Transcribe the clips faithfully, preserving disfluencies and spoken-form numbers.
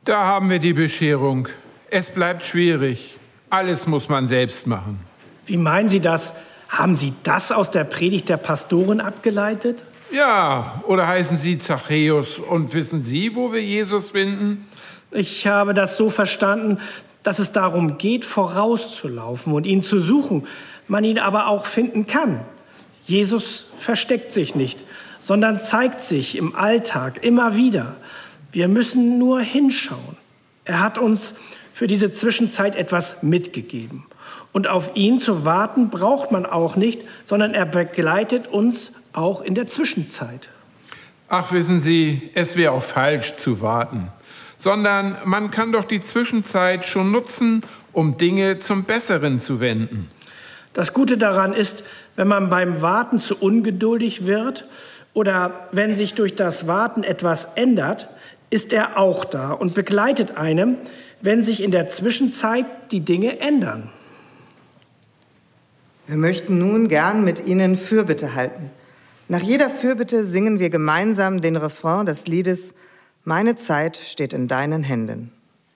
Da haben wir die Bescherung. Es bleibt schwierig. Alles muss man selbst machen. Wie meinen Sie das? Haben Sie das aus der Predigt der Pastorin abgeleitet? Ja, oder heißen Sie Zachäus und wissen Sie, wo wir Jesus finden? Ich habe das so verstanden, dass es darum geht, vorauszulaufen und ihn zu suchen, man ihn aber auch finden kann. Jesus versteckt sich nicht, sondern zeigt sich im Alltag immer wieder. Wir müssen nur hinschauen. Er hat uns für diese Zwischenzeit etwas mitgegeben. Und auf ihn zu warten braucht man auch nicht, sondern er begleitet uns auch in der Zwischenzeit. Ach, wissen Sie, es wäre auch falsch zu warten, sondern man kann doch die Zwischenzeit schon nutzen, um Dinge zum Besseren zu wenden. Das Gute daran ist, wenn man beim Warten zu ungeduldig wird oder wenn sich durch das Warten etwas ändert, ist er auch da und begleitet einem, wenn sich in der Zwischenzeit die Dinge ändern. Wir möchten nun gern mit Ihnen Fürbitte halten. Nach jeder Fürbitte singen wir gemeinsam den Refrain des Liedes »Meine Zeit steht in deinen Händen«.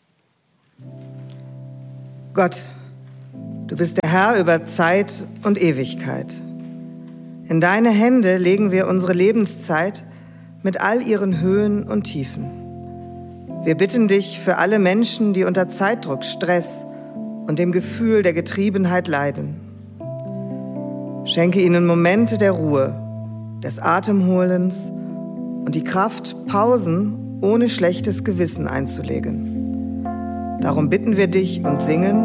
Gott, du bist der Herr über Zeit und Ewigkeit. In deine Hände legen wir unsere Lebenszeit mit all ihren Höhen und Tiefen. Wir bitten dich für alle Menschen, die unter Zeitdruck, Stress und dem Gefühl der Getriebenheit leiden. Schenke ihnen Momente der Ruhe, des Atemholens und die Kraft, Pausen ohne schlechtes Gewissen einzulegen. Darum bitten wir dich und singen